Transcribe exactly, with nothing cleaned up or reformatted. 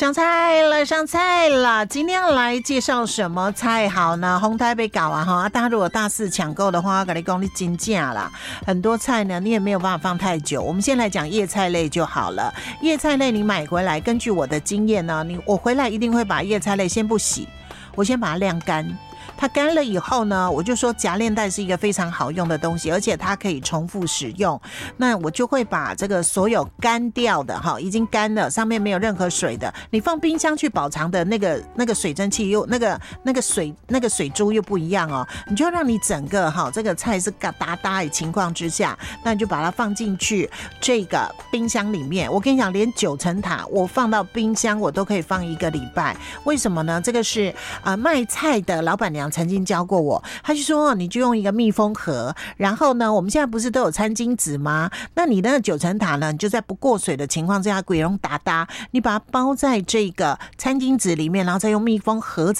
上菜了，上菜了！今天要来介绍什么菜好呢？红台北搞啊哈！大家如果大肆抢购的话，我跟你讲你金价啦，很多菜呢你也没有办法放太久。我们先来讲叶菜类就好了。叶菜类你买回来，根据我的经验呢，你我回来一定会把叶菜类先不洗，我先把它晾干。它干了以后呢，我就说夹链袋是一个非常好用的东西，而且它可以重复使用。那我就会把这个所有干掉的哈，已经干了，上面没有任何水的，你放冰箱去保藏的那个那个水蒸气又那个那个水那个水珠又不一样哦。你就让你整个哈这个菜是嘎哒哒的情况之下，那你就把它放进去这个冰箱里面。我跟你讲，连九层塔我放到冰箱我都可以放一个礼拜。为什么呢？这个是啊、呃、卖菜的老板娘曾经教过我，他就说你就用一个密封盒，然后呢我们现在不是都有餐巾纸吗？那你那个九层塔呢，你就在不过水的情况之下，鬼龙打打，你把它包在这个餐巾纸里面，然后再用密封盒子